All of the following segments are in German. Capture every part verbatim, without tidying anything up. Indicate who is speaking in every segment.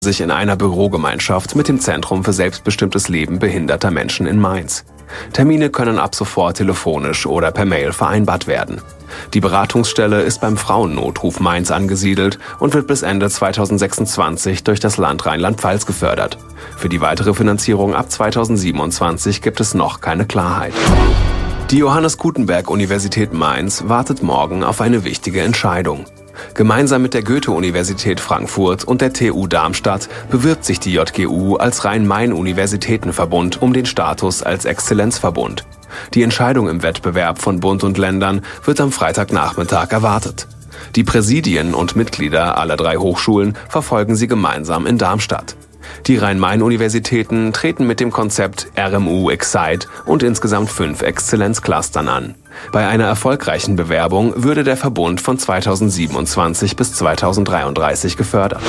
Speaker 1: sich in einer Bürogemeinschaft mit dem Zentrum für selbstbestimmtes Leben behinderter Menschen in Mainz. Termine können ab sofort telefonisch oder per Mail vereinbart werden. Die Beratungsstelle ist beim Frauennotruf Mainz angesiedelt und wird bis Ende zweitausendsechsundzwanzig durch das Land Rheinland-Pfalz gefördert. Für die weitere Finanzierung ab zweitausendsiebenundzwanzig gibt es noch keine Klarheit. Die Johannes Gutenberg-Universität Mainz wartet morgen auf eine wichtige Entscheidung. Gemeinsam mit der Goethe-Universität Frankfurt und der T U Darmstadt bewirbt sich die J G U als Rhein-Main-Universitätenverbund um den Status als Exzellenzverbund. Die Entscheidung im Wettbewerb von Bund und Ländern wird am Freitagnachmittag erwartet. Die Präsidien und Mitglieder aller drei Hochschulen verfolgen sie gemeinsam in Darmstadt. Die Rhein-Main-Universitäten treten mit dem Konzept R M U Excite und insgesamt fünf Exzellenzclustern an. Bei einer erfolgreichen Bewerbung würde der Verbund von zweitausendsiebenundzwanzig bis zweitausenddreiunddreißig gefördert.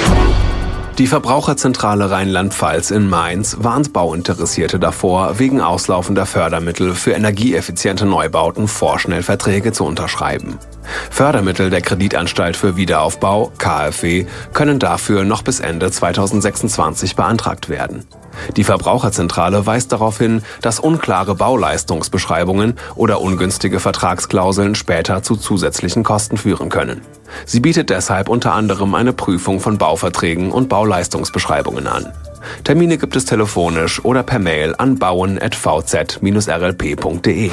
Speaker 1: Die Verbraucherzentrale Rheinland-Pfalz in Mainz warnt Bauinteressierte davor, wegen auslaufender Fördermittel für energieeffiziente Neubauten vorschnell Verträge zu unterschreiben. Fördermittel der Kreditanstalt für Wiederaufbau, K f W, können dafür noch bis Ende zweitausendsechsundzwanzig beantragt werden. Die Verbraucherzentrale weist darauf hin, dass unklare Bauleistungsbeschreibungen oder ungünstige Vertragsklauseln später zu zusätzlichen Kosten führen können. Sie bietet deshalb unter anderem eine Prüfung von Bauverträgen und Bauleistungsbeschreibungen an. Termine gibt es telefonisch oder per Mail an bauen at v z dash r l p punkt d e.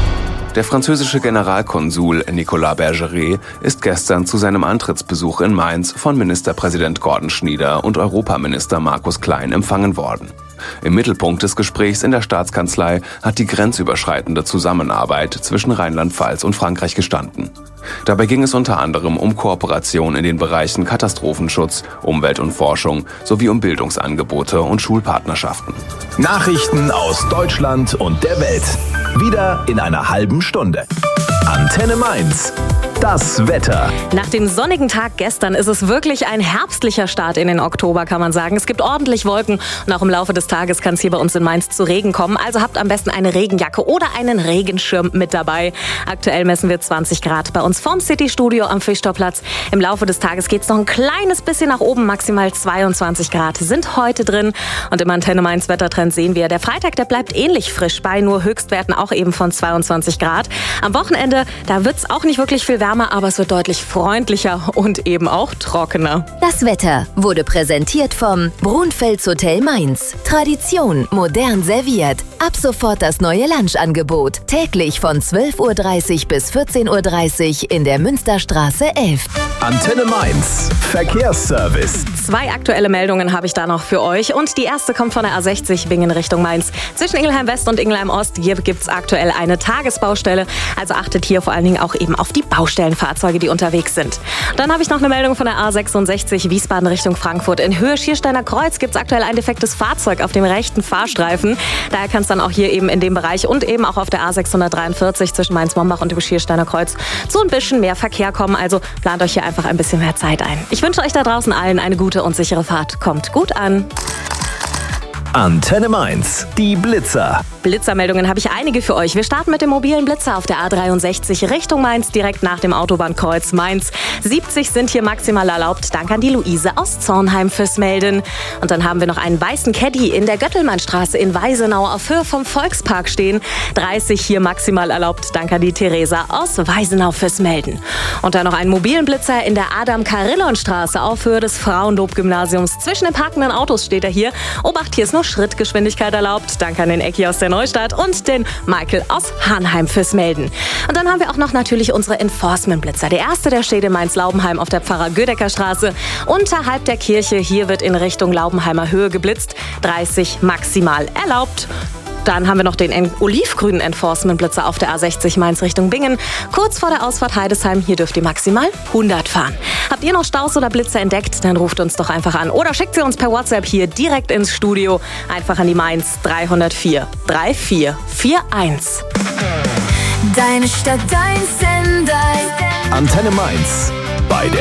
Speaker 1: Der französische Generalkonsul Nicolas Bergeret ist gestern zu seinem Antrittsbesuch in Mainz von Ministerpräsident Gordon Schnieder und Europaminister Markus Klein empfangen worden. Im Mittelpunkt des Gesprächs in der Staatskanzlei hat die grenzüberschreitende Zusammenarbeit zwischen Rheinland-Pfalz und Frankreich gestanden. Dabei ging es unter anderem um Kooperation in den Bereichen Katastrophenschutz, Umwelt und Forschung sowie um Bildungsangebote und Schulpartnerschaften.
Speaker 2: Nachrichten aus Deutschland und der Welt. Wieder in einer halben Stunde. Antenne Mainz. Das Wetter.
Speaker 3: Nach dem sonnigen Tag gestern ist es wirklich ein herbstlicher Start in den Oktober, kann man sagen. Es gibt ordentlich Wolken und auch im Laufe des Tages kann es hier bei uns in Mainz zu Regen kommen. Also habt am besten eine Regenjacke oder einen Regenschirm mit dabei. Aktuell messen wir zwanzig Grad bei uns vorm City-Studio am Fischtorplatz. Im Laufe des Tages geht es noch ein kleines bisschen nach oben. Maximal zweiundzwanzig Grad sind heute drin. Und im Antenne Mainz Wettertrend sehen wir, der Freitag, der bleibt ähnlich frisch bei nur Höchstwerten auch eben von zweiundzwanzig Grad. Am Wochenende, da wird es auch nicht wirklich viel wärmer. Aber es wird deutlich freundlicher und eben auch trockener.
Speaker 4: Das Wetter wurde präsentiert vom Brunfels Hotel Mainz. Tradition modern serviert. Ab sofort das neue Lunchangebot. Täglich von zwölf Uhr dreißig bis vierzehn Uhr dreißig in der Münsterstraße elf.
Speaker 2: Antenne Mainz. Verkehrsservice.
Speaker 3: Zwei aktuelle Meldungen habe ich da noch für euch. Und die erste kommt von der A sechzig Bingen Richtung Mainz. Zwischen Ingelheim West und Ingelheim Ost, hier gibt es aktuell eine Tagesbaustelle. Also achtet hier vor allen Dingen auch eben auf die Baustellenfahrzeuge, die unterwegs sind. Dann habe ich noch eine Meldung von der A sechsundsechzig Wiesbaden Richtung Frankfurt. In Höhe Schiersteiner Kreuz gibt es aktuell ein defektes Fahrzeug auf dem rechten Fahrstreifen. Daher kann es dann auch hier eben in dem Bereich und eben auch auf der A sechshundertdreiundvierzig zwischen Mainz-Mombach und über Schiersteiner Kreuz zu ein bisschen mehr Verkehr kommen. Also plant euch hier einfach ein bisschen mehr Zeit ein. Ich wünsche euch da draußen allen eine gute und sichere Fahrt. Kommt gut an.
Speaker 2: Antenne Mainz. Die Blitzer.
Speaker 3: Blitzermeldungen habe ich einige für euch. Wir starten mit dem mobilen Blitzer auf der A dreiundsechzig Richtung Mainz, direkt nach dem Autobahnkreuz Mainz. siebzig sind hier maximal erlaubt. Danke an die Luise aus Zornheim fürs Melden. Und dann haben wir noch einen weißen Caddy in der Göttelmannstraße in Weisenau auf Höhe vom Volkspark stehen. dreißig hier maximal erlaubt. Danke an die Theresa aus Weisenau fürs Melden. Und dann noch einen mobilen Blitzer in der Adam-Karillon-Straße auf Höhe des Frauenlob-Gymnasiums. Zwischen den parkenden Autos steht er hier. Obacht, hier ist nur Schrittgeschwindigkeit erlaubt. Danke an den Ecki aus der Neustadt und den Michael aus Hanheim fürs Melden. Und dann haben wir auch noch natürlich unsere Enforcement-Blitzer. Der erste, der steht in Mainz-Laubenheim auf der Pfarrer-Gödecker-Straße. Unterhalb der Kirche, hier wird in Richtung Laubenheimer Höhe geblitzt. dreißig maximal erlaubt. Dann haben wir noch den olivgrünen Enforcement-Blitzer auf der A sechzig Mainz Richtung Bingen. Kurz vor der Ausfahrt Heidesheim, hier dürft ihr maximal hundert fahren. Habt ihr noch Staus oder Blitzer entdeckt, dann ruft uns doch einfach an. Oder schickt sie uns per WhatsApp hier direkt ins Studio. Einfach an die Mainz dreihundertvier vierunddreißig einundvierzig.
Speaker 5: Deine Stadt, dein Sender.
Speaker 2: Antenne Mainz. Bei der